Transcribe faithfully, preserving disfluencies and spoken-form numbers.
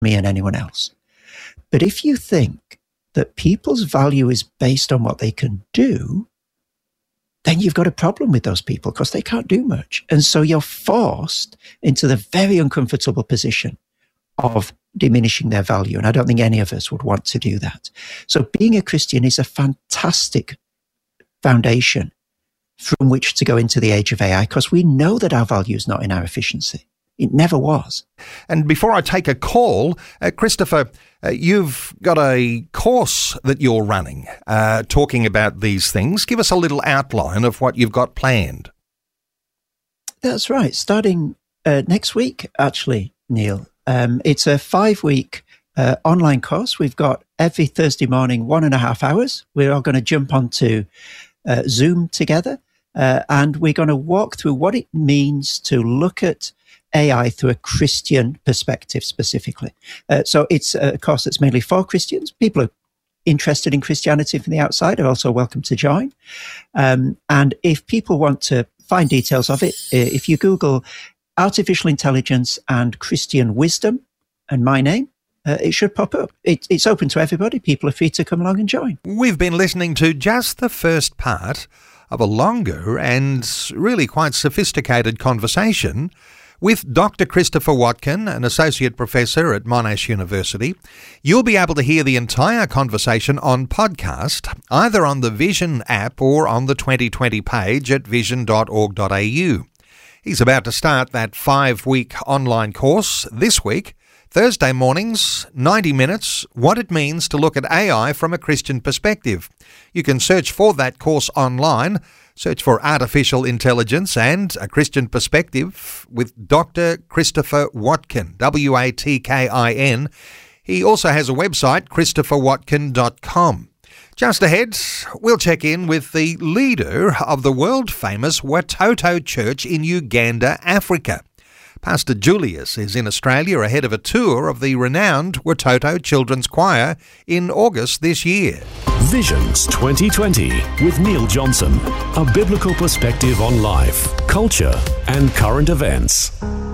me and anyone else. But if you think that people's value is based on what they can do, then you've got a problem with those people because they can't do much. And so you're forced into the very uncomfortable position of diminishing their value. And I don't think any of us would want to do that. So being a Christian is a fantastic foundation from which to go into the age of A I, because we know that our value is not in our efficiency. It never was. And before I take a call, uh, Christopher, uh, you've got a course that you're running uh, talking about these things. Give us a little outline of what you've got planned. That's right. Starting uh, next week, actually, Neil. Um, it's a five-week uh, online course. We've got every Thursday morning, one and a half hours. We're all going to jump onto uh, Zoom together, uh, and we're going to walk through what it means to look at A I through a Christian perspective specifically. Uh, so it's a course that's mainly for Christians. People are interested in Christianity from the outside are also welcome to join. Um, and if people want to find details of it, if you Google artificial intelligence and Christian wisdom and my name, uh, it should pop up. It, it's open to everybody. People are free to come along and join. We've been listening to just the first part of a longer and really quite sophisticated conversation with Doctor Christopher Watkin, an associate professor at Monash University. You'll be able to hear the entire conversation on podcast, either on the Vision app or on the twenty twenty page at vision dot org dot a u. He's about to start that five-week online course this week, Thursday mornings, ninety minutes, what it means to look at A I from a Christian perspective. You can search for that course online. Search for Artificial Intelligence and a Christian Perspective with Doctor Christopher Watkin, W A T K I N. He also has a website, christopher watkin dot com. Just ahead, we'll check in with the leader of the world-famous Watoto Church in Uganda, Africa. Pastor Julius is in Australia ahead of a tour of the renowned Watoto Children's Choir in August this year. Visions twenty twenty with Neil Johnson. A biblical perspective on life, culture and current events.